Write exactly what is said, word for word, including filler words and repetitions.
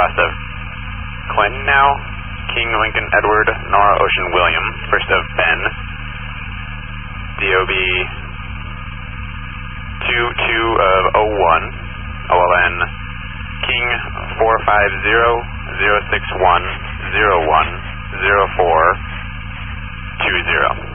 last of Clinton now. King, Lincoln, Edward, Nora, Ocean, William. First of Ben. D O B two two of oh one. O L N. King, four five zero, zero six one, zero one, zero four, two zero.